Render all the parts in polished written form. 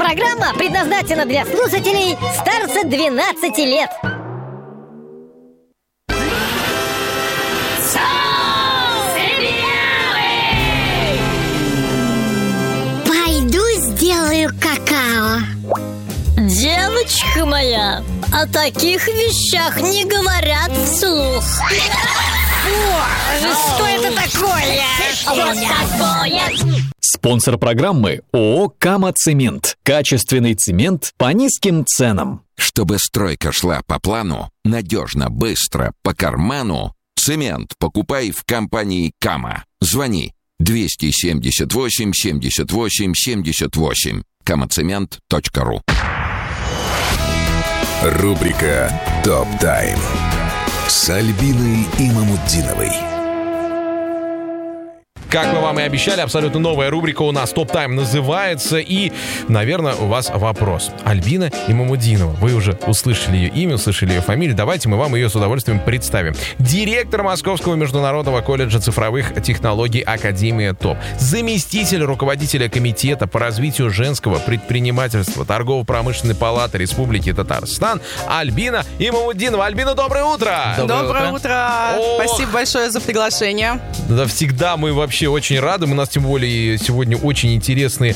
Программа предназначена для слушателей старше 12 лет. Пойду сделаю какао. Девочка моя, о таких вещах не говорят вслух. Что это такое? Вот такое. Спонсор программы ООО «Кама Цемент». Качественный цемент по низким ценам. Чтобы стройка шла по плану, надежно, быстро, по карману, цемент покупай в компании «Кама». Звони 278 78 78. kamacement.ru. Рубрика «Топ-тайм» с Альбиной Имамутдиновой. Как мы вам и обещали, абсолютно новая рубрика у нас «Топ-тайм» называется. И, наверное, у вас вопрос. Альбина Имамутдинова. Вы уже услышали ее имя, услышали ее фамилию. Давайте мы вам ее с удовольствием представим. Директор Московского международного колледжа цифровых технологий Академия ТОП. Заместитель руководителя комитета по развитию женского предпринимательства Торгово-промышленной палаты Республики Татарстан Альбина Имамутдинова. Альбина, доброе утро! Доброе утро! Спасибо большое за приглашение. Да, всегда мы вообще очень рады. У нас, тем более, сегодня очень интересные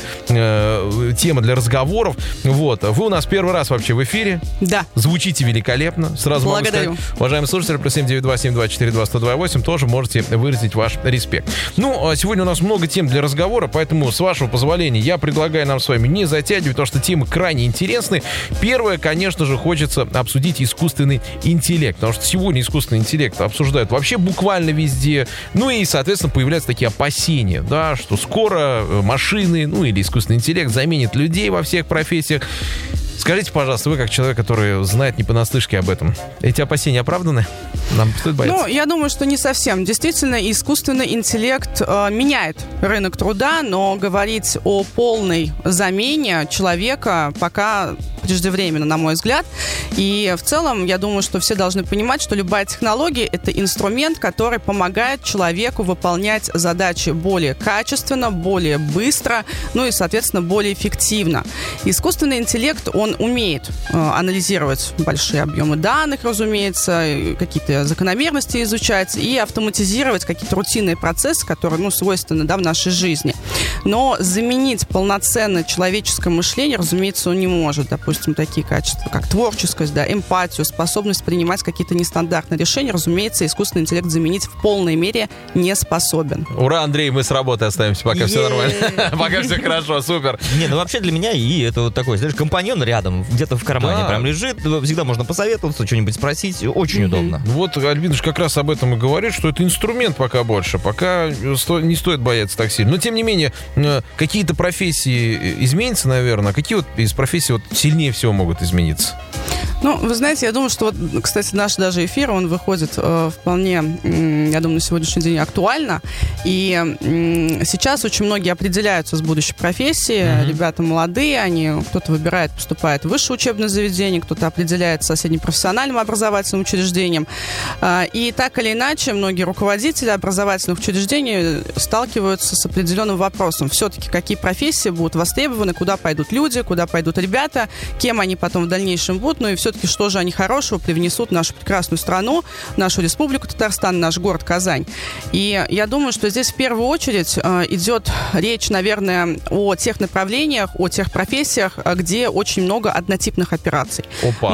темы для разговоров. Вот. Вы у нас первый раз вообще в эфире. Да. Звучите великолепно. Сразу благодарю. могу сказать, уважаемые слушатели, +7 9 7 4 102 8, тоже можете выразить ваш респект. Ну, сегодня у нас много тем для разговора, поэтому, с вашего позволения, я предлагаю нам с вами не затягивать, потому что темы крайне интересны. Первое, конечно же, хочется обсудить искусственный интеллект, потому что сегодня искусственный интеллект обсуждают вообще буквально везде. Ну и, соответственно, появляются такие опасения, да, что скоро машины, ну или искусственный интеллект заменит людей во всех профессиях. Скажите, пожалуйста, вы как человек, который знает не понаслышке об этом, эти опасения оправданы? Нам стоит бояться? Ну, я думаю, что не совсем. Действительно, искусственный интеллект меняет рынок труда, но говорить о полной замене человека пока преждевременно, на мой взгляд. И в целом, я думаю, что все должны понимать, что любая технология — это инструмент, который помогает человеку выполнять задачи более качественно, более быстро, ну и, соответственно, более эффективно. Искусственный интеллект, он умеет анализировать большие объемы данных, разумеется, какие-то закономерности изучать и автоматизировать какие-то рутинные процессы, которые, ну, свойственны, да, в нашей жизни. Но заменить полноценное человеческое мышление, разумеется, он не может. Допустим, такие качества, как творческость, да, эмпатию, способность принимать какие-то нестандартные решения, разумеется, искусственный интеллект заменить в полной мере не способен. Ура, Андрей, мы с работы оставимся, пока все нормально. Пока все хорошо, супер. Не, ну вообще для меня и это вот такой, знаешь, компаньон рядом, где-то в кармане прям лежит, всегда можно посоветоваться, что-нибудь спросить, очень удобно. Вот Альбина же как раз об этом и говорит, что это инструмент пока больше, пока не стоит бояться так сильно. Но, тем не менее, какие-то профессии изменятся, наверное, а какие вот из профессий вот сильнее всего могут измениться? Ну, вы знаете, я думаю, что вот, кстати, наш даже эфир, он выходит вполне, я думаю, на сегодняшний день актуально. И сейчас очень многие определяются с будущей профессией. Ребята молодые, кто-то выбирает, поступает в высшее учебное заведение, кто-то определяется с соседним профессиональным образовательным учреждением. И так или иначе, многие руководители образовательных учреждений сталкиваются с определенным вопросом. Все-таки какие профессии будут востребованы, куда пойдут люди, куда пойдут ребята, кем они потом в дальнейшем будут, ну и все-таки что же они хорошего привнесут в нашу прекрасную страну, нашу республику Татарстан, наш город Казань. И я думаю, что здесь в первую очередь идет речь, наверное, о тех направлениях, о тех профессиях, где очень много однотипных операций.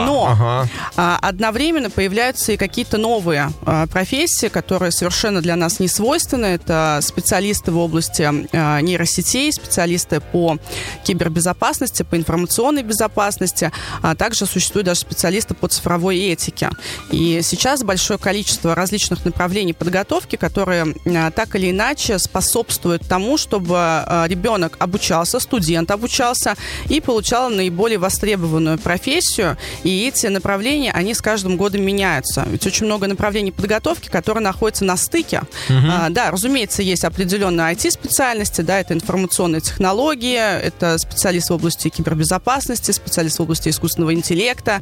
Но одновременно появляются и какие-то новые профессии, которые совершенно для нас не свойственны. Это специалисты в области нейросетей, специалисты по кибербезопасности, по информационной безопасности, а также существуют даже специалисты по цифровой этике. И сейчас большое количество различных направлений подготовки, которые так или иначе способствуют тому, чтобы ребенок обучался, студент обучался и получал наиболее востребованную профессию. И эти направления, они с каждым годом меняются. Ведь очень много направлений подготовки, которые находятся на стыке. Да, разумеется, есть определенные IT-специальности, да, это информационные технологии, это специалисты в области кибербезопасности, специалисты в области искусственного интеллекта,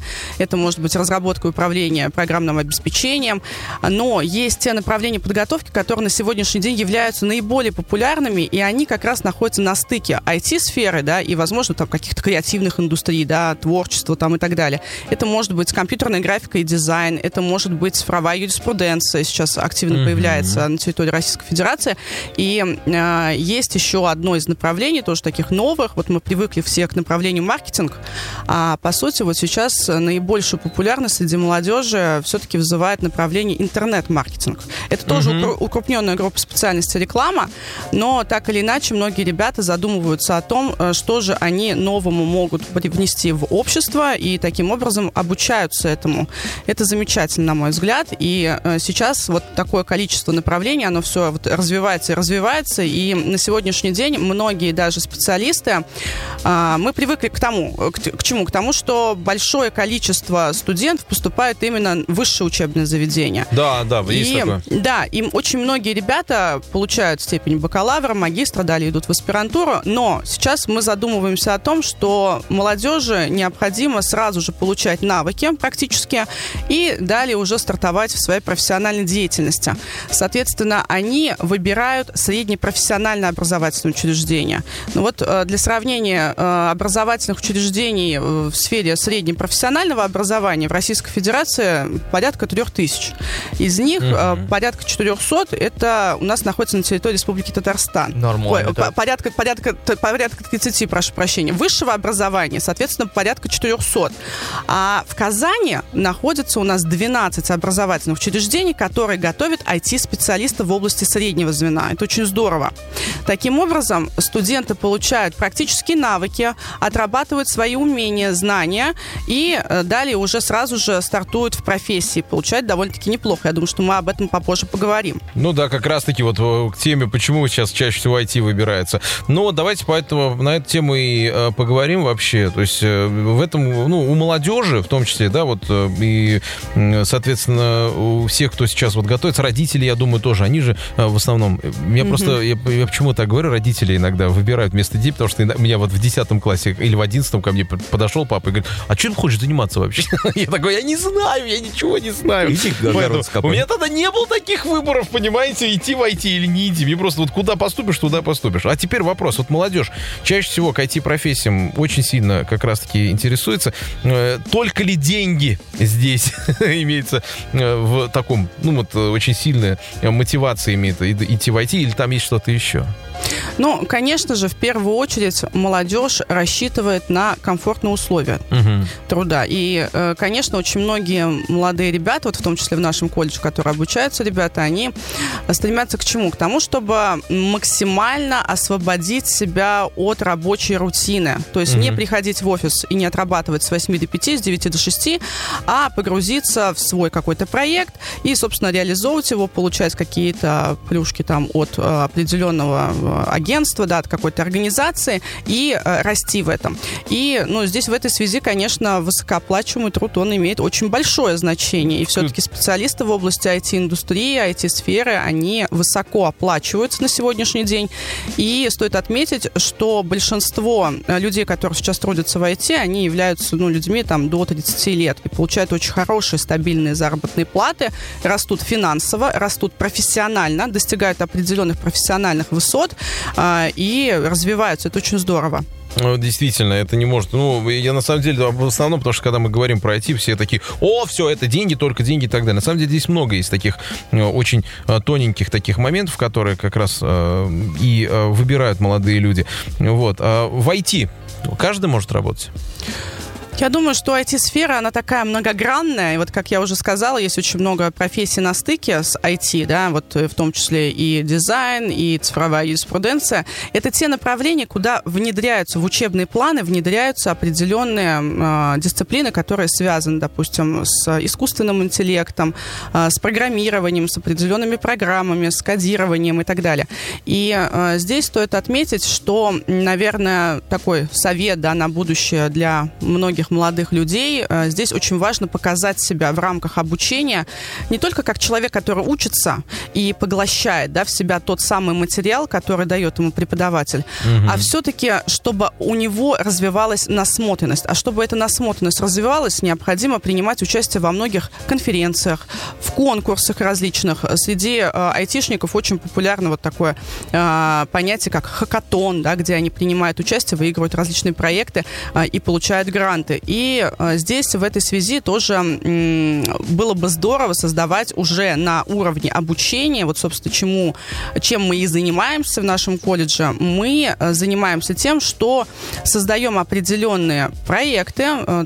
это может быть разработка и управление программным обеспечением. Но есть те направления подготовки, которые на сегодняшний день являются наиболее популярными, и они как раз находятся на стыке IT-сферы, да, и, возможно, там каких-то креативных индустрий, да, творчества там и так далее. Это может быть компьютерная графика и дизайн, это может быть цифровая юриспруденция, сейчас активно появляется на территории Российской Федерации. И есть еще одно из направлений, тоже таких новых. Вот мы привыкли все к направлению маркетинг, а по сути вот сейчас наибольшую популярность среди молодежи все-таки вызывает направление интернет-маркетинг. Это тоже укрупненная группа специальности реклама, но так или иначе многие ребята задумываются о том, что же они новому могут привнести в общество, и таким образом обучаются этому. Это замечательно, на мой взгляд, и сейчас вот такое количество направлений, оно все вот развивается и развивается, и на сегодняшний день многие даже специалисты, мы привыкли к тому, к чему? К тому, что большое количество студентов поступает именно в высшее учебное заведение. Да, есть такое. Да, им очень многие ребята получают степень бакалавра, магистра, далее идут в аспирантуру, но сейчас мы задумываемся о том, что молодежи необходимо сразу же получать навыки практически и далее уже стартовать в своей профессиональной деятельности. Соответственно, они выбирают среднепрофессиональное образовательное учреждение. Ну вот для сравнения, образовательных учреждений в сфере среднепрофессионального образования в Российской Федерации порядка 3000. Из них порядка 400 это у нас находится на территории Республики Татарстан. Нормально. Порядка 30, прошу прощения. Высшего образования, соответственно, порядка 400. А в Казани находится у нас 12 образовательных учреждений, которые готовят IT-специалистов в области среднего звена. Это очень здорово. Таким образом, студенты получают практические навыки, отрабатывают свои умения, знания и далее уже сразу же стартуют в профессии. Получают довольно-таки неплохо. Я думаю, что мы об этом попозже поговорим. Ну да, как раз-таки вот к теме, почему сейчас чаще всего IT выбирается. Но давайте поэтому на эту тему и поговорим вообще. То есть в этом, у молодежи в том числе, да, вот и, соответственно, у всех, кто сейчас вот готовится, родители, я думаю, тоже, они же в основном, я просто, я почему так говорю, родители иногда выбирают вместо детей, потому что меня вот в 10 классе или в 11 ко мне подошел папа и говорит: а чем ты хочешь заниматься вообще? Я такой: я не знаю, я ничего не знаю. У меня тогда не было таких выборов, понимаете, идти в IT или не идти. Мне просто вот куда поступишь, туда поступишь. А теперь вопрос. Вот молодежь чаще всего к IT-профессиям очень сильно как раз-таки интересуется. Только ли деньги здесь имеется в таком, очень сильная мотивация имеет идти в IT, или там есть что-то еще? Ну, конечно же, в первую очередь молодежь рассчитывает на комфортные условия труда. И, конечно, очень многие молодые ребята, вот в том числе в нашем колледже, в котором обучаются ребята, они стремятся к чему? К тому, чтобы максимально освободить себя от рабочей рутины. То есть не приходить в офис и не отрабатывать с 8 до 5, с 9 до 6, а погрузиться в свой какой-то проект и, собственно, реализовывать его, получать какие-то плюшки там от определенного агентства, да, от какой-то организации и расти в этом. И, здесь в этой связи, конечно, высокооплачиваемый труд, он имеет очень большое значение. И все-таки специалисты в области IT-индустрии, IT-сферы, они высоко оплачиваются на сегодняшний день. И стоит отметить, что большинство людей, которые сейчас трудятся в IT, они являются, людьми там до 30 лет и получают очень хорошие, стабильные заработные платы, растут финансово, растут профессионально, достигают определенных профессиональных высот и развиваются. Это очень здорово. Действительно, это не может. Я на самом деле, в основном, потому что когда мы говорим про IT, все такие: все, это деньги, только деньги и так далее. На самом деле здесь много есть таких очень тоненьких таких моментов, которые как раз и выбирают молодые люди. Вот. В IT каждый может работать? Я думаю, что IT-сфера, она такая многогранная. И вот, как я уже сказала, есть очень много профессий на стыке с IT, да, вот в том числе и дизайн, и цифровая юриспруденция. Это те направления, куда внедряются в учебные планы, внедряются определенные дисциплины, которые связаны, допустим, с искусственным интеллектом, с программированием, с определенными программами, с кодированием и так далее. И здесь стоит отметить, что, наверное, такой совет, да, на будущее для многих наших молодых людей. Здесь очень важно показать себя в рамках обучения не только как человек, который учится и поглощает, да, в себя тот самый материал, который дает ему преподаватель, а все-таки, чтобы у него развивалась насмотренность. А чтобы эта насмотренность развивалась, необходимо принимать участие во многих конференциях, в конкурсах различных. Среди айтишников очень популярно вот такое понятие, как хакатон, да, где они принимают участие, выигрывают различные проекты и получают гранты. И здесь в этой связи тоже было бы здорово создавать уже на уровне обучения, вот, собственно, чем мы и занимаемся в нашем колледже. Мы занимаемся тем, что создаем определенные проекты,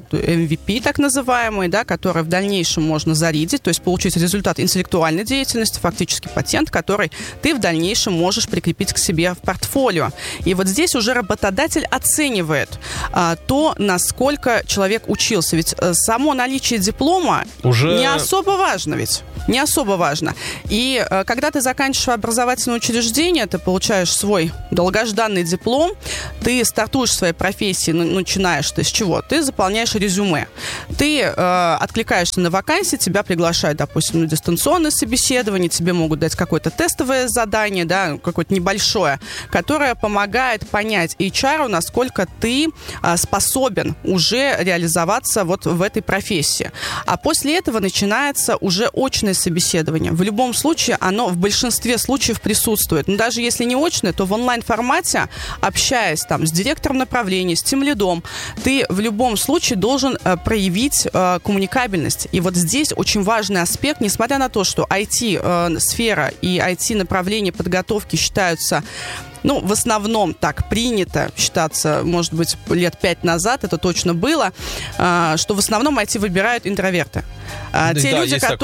MVP так называемые, да, которые в дальнейшем можно зарядить, то есть получить результат интеллектуальной деятельности, фактически патент, который ты в дальнейшем можешь прикрепить к себе в портфолио. И вот здесь уже работодатель оценивает то, насколько человек учился. Ведь само наличие диплома уже не особо важно ведь. Не особо важно. И когда ты заканчиваешь образовательное учреждение, ты получаешь свой долгожданный диплом, ты стартуешь в своей профессии, начинаешь ты с чего? Ты заполняешь резюме. Ты откликаешься на вакансии, тебя приглашают, допустим, на дистанционное собеседование, тебе могут дать какое-то тестовое задание, да, какое-то небольшое, которое помогает понять HR, насколько ты способен уже реализоваться вот в этой профессии. А после этого начинается уже очное собеседование. В любом случае, оно в большинстве случаев присутствует. Но даже если не очное, то в онлайн-формате, общаясь там с директором направления, с тимлидом, ты в любом случае должен проявить коммуникабельность. И вот здесь очень важный аспект, несмотря на то, что IT-сфера и IT-направление подготовки считаются, в основном так принято считаться, может быть, лет 5 назад, это точно было, что в основном IT выбирают интроверты. Те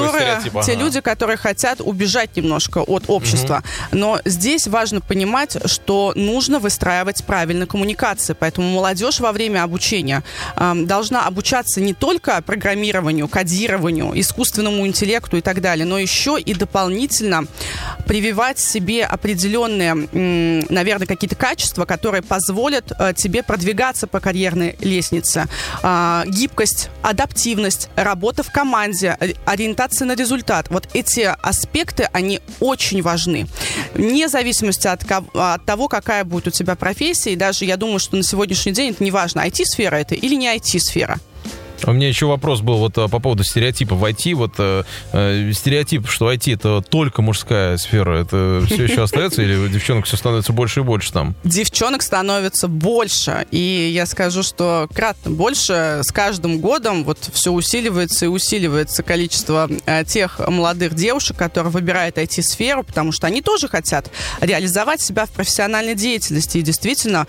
люди, которые хотят убежать немножко от общества. Но здесь важно понимать, что нужно выстраивать правильно коммуникации. Поэтому молодежь во время обучения должна обучаться не только программированию, кодированию, искусственному интеллекту и так далее, но еще и дополнительно прививать себе определенные, наверное, какие-то качества, которые позволят тебе продвигаться по карьерной лестнице. Гибкость, адаптивность, работа в команде, ориентация на результат. Вот эти аспекты, они очень важны. Вне зависимости от того, какая будет у тебя профессия, и даже я думаю, что на сегодняшний день это не важно, IT-сфера это или не IT-сфера. У меня еще вопрос был вот по поводу стереотипов в IT. Вот стереотип, что IT это только мужская сфера, это все еще остается или у девчонок все становится больше и больше там? Девчонок становится больше. И я скажу, что кратно больше с каждым годом вот все усиливается и усиливается количество тех молодых девушек, которые выбирают IT-сферу, потому что они тоже хотят реализовать себя в профессиональной деятельности. И действительно,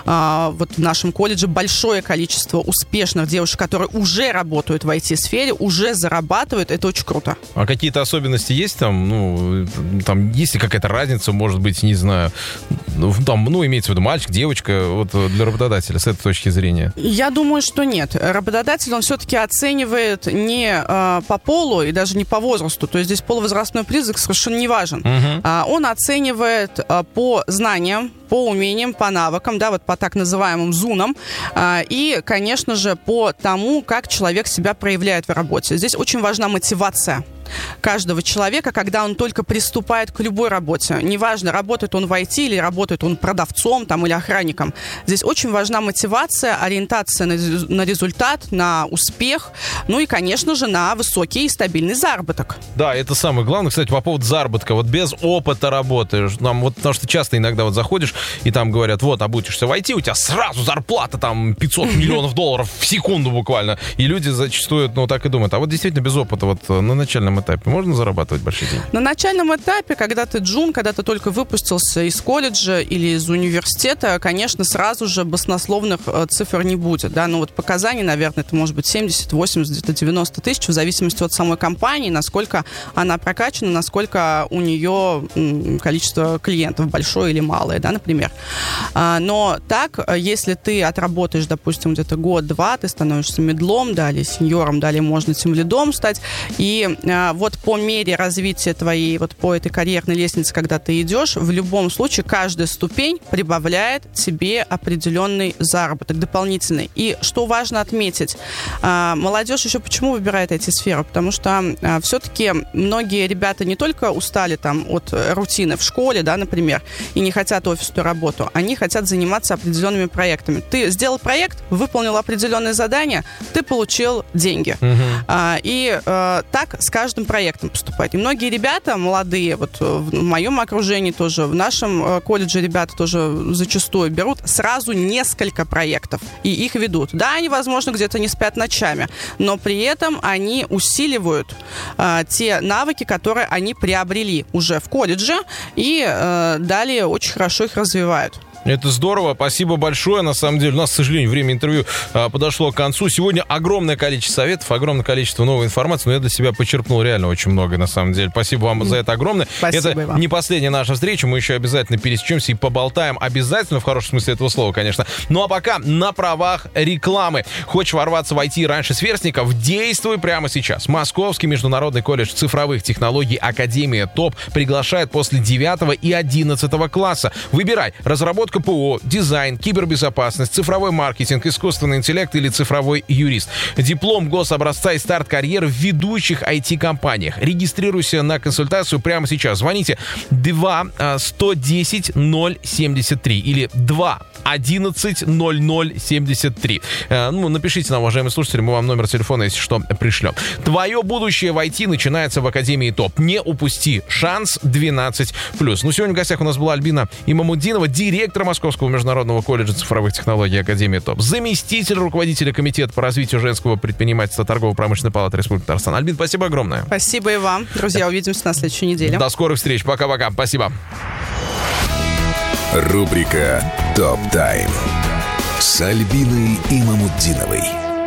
вот в нашем колледже большое количество успешных девушек, которые уже работают в IT-сфере, уже зарабатывают. Это очень круто. А какие-то особенности есть там? Там есть ли какая-то разница, может быть, не знаю, имеется в виду мальчик, девочка, вот для работодателя с этой точки зрения? Я думаю, что нет. Работодатель, он все-таки оценивает не по полу и даже не по возрасту. То есть здесь полувозрастной признак совершенно не важен. Он оценивает по знаниям, по умениям, по навыкам, да, вот по так называемым зунам, и, конечно же, по тому, как человек себя проявляет в работе. Здесь очень важна мотивация каждого человека, когда он только приступает к любой работе. Неважно, работает он в IT или работает он продавцом там, или охранником. Здесь очень важна мотивация, ориентация на результат, на успех, и, конечно же, на высокий и стабильный заработок. Да, это самое главное. Кстати, по поводу заработка. Вот без опыта работаешь. Потому что часто иногда вот заходишь, и там говорят, вот, обучишься в IT, у тебя сразу зарплата там 500 миллионов долларов в секунду буквально. И люди зачастую, так и думают. А вот действительно без опыта вот на начальном этапе можно зарабатывать большие деньги? На начальном этапе, когда ты джун, когда ты только выпустился из колледжа или из университета, конечно, сразу же баснословных цифр не будет. Да? Показаний, наверное, это может быть 70, 80, где-то 90 тысяч, в зависимости от самой компании, насколько она прокачана, насколько у нее количество клиентов большое или малое, да, например. Но так, если ты отработаешь, допустим, где-то год-два, ты становишься медлом, далее сеньором, далее можно тимлидом стать, и вот по мере развития твоей, вот по этой карьерной лестнице, когда ты идешь, в любом случае каждая ступень прибавляет тебе определенный заработок дополнительный. И что важно отметить, молодежь еще почему выбирает эти сферы? Потому что все-таки многие ребята не только устали там от рутины в школе, да, например, и не хотят офисную работу, они хотят заниматься определенными проектами. Ты сделал проект, выполнил определенное задание, ты получил деньги. И так с каждым проектом поступать. И многие ребята молодые, вот в моем окружении тоже, в нашем колледже ребята тоже зачастую берут сразу несколько проектов и их ведут. Да, они, возможно, где-то не спят ночами, но при этом они усиливают те навыки, которые они приобрели уже в колледже, и далее очень хорошо их развивают. Это здорово, спасибо большое. На самом деле, у нас, к сожалению, время интервью подошло к концу. Сегодня огромное количество советов, огромное количество новой информации, но я для себя почерпнул реально очень много, на самом деле. Спасибо вам за это огромное. Спасибо это вам. Не последняя наша встреча, мы еще обязательно пересечемся и поболтаем. Обязательно, в хорошем смысле этого слова, конечно. Ну а пока на правах рекламы. Хочешь ворваться в IT раньше сверстников? Действуй прямо сейчас. Московский международный колледж цифровых технологий Академия ТОП приглашает после 9 и 11 класса. Выбирай разработку ПО, дизайн, кибербезопасность, цифровой маркетинг, искусственный интеллект или цифровой юрист. Диплом гособразца и старт карьеры в ведущих IT-компаниях. Регистрируйся на консультацию прямо сейчас. Звоните 2-110-073 или 2-11-00-73. Напишите нам, уважаемые слушатели, мы вам номер телефона, если что, пришлем. Твое будущее в IT начинается в Академии ТОП. Не упусти шанс 12+. Сегодня в гостях у нас была Альбина Имамутдинова, директор Московского международного колледжа цифровых технологий Академии ТОП, заместитель руководителя комитета по развитию женского предпринимательства Торгово-промышленной палаты Республики Татарстан. Альбин, спасибо огромное. Спасибо и вам. Друзья, увидимся на следующей неделе. До скорых встреч. Пока-пока. Спасибо. Рубрика «Топ-тайм» с Альбиной Имамутдиновой.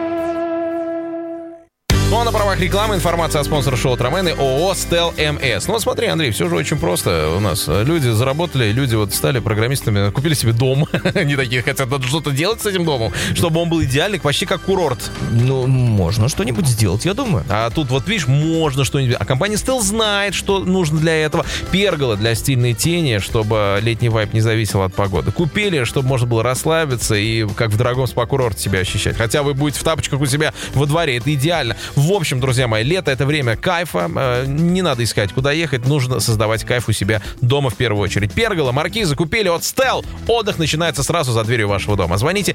Ну а на правах рекламы информация о спонсоре шоу «Тромены» ООО «Стел МС». Ну смотри, Андрей, все же очень просто. У нас люди заработали, люди вот стали программистами, купили себе дом. Они такие хотят что-то делать с этим домом, чтобы он был идеальный, почти как курорт. Ну, можно что-нибудь сделать, я думаю. А тут вот, видишь, можно что-нибудь. А компания Стел знает, что нужно для этого. Пергола для стильной тени, чтобы летний вайб не зависел от погоды. Купили, чтобы можно было расслабиться и как в дорогом спа-курорте себя ощущать. Хотя вы будете в тапочках у себя во дворе, это идеально. В общем, друзья мои, лето — это время кайфа. Не надо искать, куда ехать. Нужно создавать кайф у себя дома в первую очередь. Пергола, маркизы купили от Стел. Отдых начинается сразу за дверью вашего дома. Звоните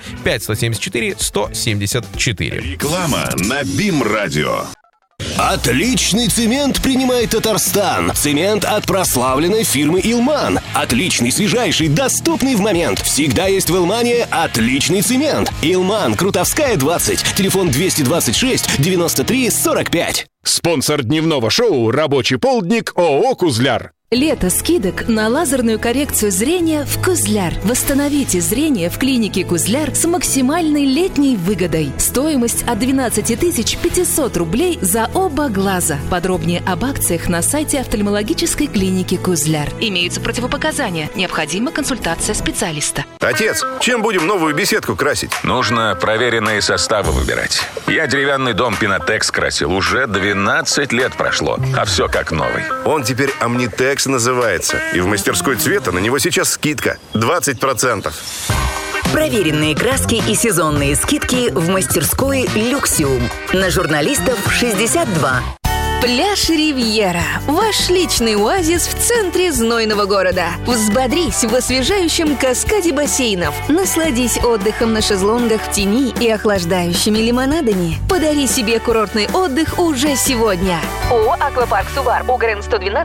5-174-174. Реклама на БИМ-радио. Отличный цемент принимает Татарстан. Цемент от прославленной фирмы «Илман». Отличный, свежайший, доступный в момент. Всегда есть в «Илмане» отличный цемент. «Илман», Крутовская, 20. Телефон 226-93-45. Спонсор дневного шоу «Рабочий полдник» ООО «Кузляр». Лето скидок на лазерную коррекцию зрения в Кузляр. Восстановите зрение в клинике Кузляр с максимальной летней выгодой. Стоимость от 12 500 рублей за оба глаза. Подробнее об акциях на сайте офтальмологической клиники Кузляр. Имеются противопоказания. Необходима консультация специалиста. Отец, чем будем новую беседку красить? Нужно проверенные составы выбирать. Я деревянный дом Пинотекс красил. Уже 12 лет прошло, а все как новый. Он теперь Omnitex называется. И в мастерской цвета на него сейчас скидка 20%. Проверенные краски и сезонные скидки в мастерской «Люксиум». На журналистов 62. Пляж «Ривьера» – ваш личный оазис в центре знойного города. Взбодрись в освежающем каскаде бассейнов. Насладись отдыхом на шезлонгах в тени и охлаждающими лимонадами. Подари себе курортный отдых уже сегодня. ООО «Аквапарк Сувар», УГРН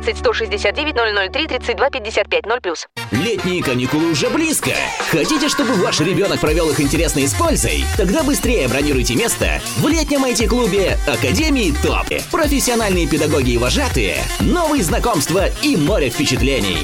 112-169-003-32-55-0+. Летние каникулы уже близко. Хотите, чтобы ваш ребенок провел их интересно и с пользой? Тогда быстрее бронируйте место в летнем IT-клубе Академии ТОП. Профессиональные педагоги и вожатые, новые знакомства и море впечатлений.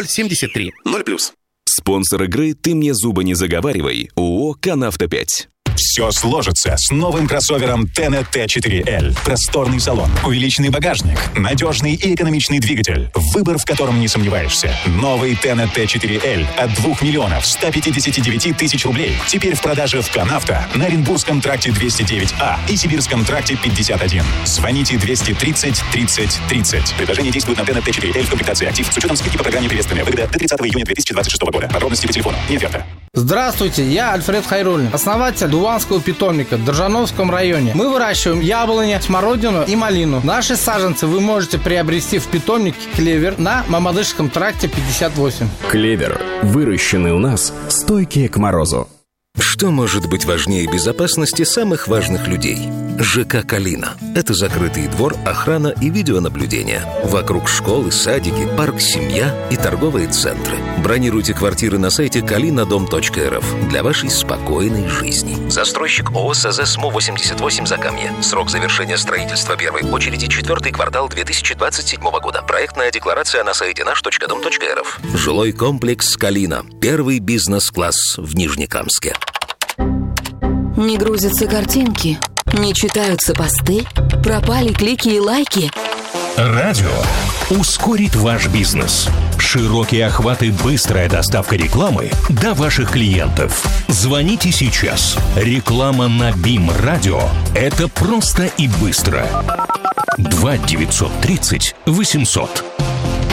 211-00-73. 0+. Спонсор игры «Ты мне зубы не заговаривай» ООО «Канавто 5». Все сложится с новым кроссовером Tennet T4L. Просторный салон, увеличенный багажник, надежный и экономичный двигатель, выбор в котором не сомневаешься. Новый Tennet T4L от 2 миллионов 159 тысяч рублей. Теперь в продаже в Канавто, на Оренбургском тракте 209А и Сибирском тракте 51. Звоните 230 30 30. Предложение действует на Tennet T4L в комплектации «Актив» с учетом скидки по программе «Приветственная выгода» до 30 июня 2026 года. Подробности по телефону. Нет верта. Здравствуйте, я Альфред Хайруллин, основатель Дуванского питомника в Держановском районе. Мы выращиваем яблони, смородину и малину. Наши саженцы вы можете приобрести в питомнике «Клевер» на Мамадышском тракте 58. «Клевер». Выращенный у нас, стойкие к морозу. Что может быть важнее безопасности самых важных людей? ЖК «Калина». Это закрытый двор, охрана и видеонаблюдение. Вокруг школы, садики, парк, семья и торговые центры. Бронируйте квартиры на сайте kalinadom.rf для вашей спокойной жизни. Застройщик ООО СЗ СМУ-88 Закамье. Срок завершения строительства первой очереди 4-й квартал 2027 года. Проектная декларация на сайте наш.дом.рф. Жилой комплекс «Калина». Первый бизнес-класс в Нижнекамске. Не грузятся картинки, не читаются посты, пропали клики и лайки. Радио ускорит ваш бизнес. Широкие охваты, быстрая доставка рекламы до ваших клиентов. Звоните сейчас. Реклама на БИМ Радио – это просто и быстро. 2 930 800.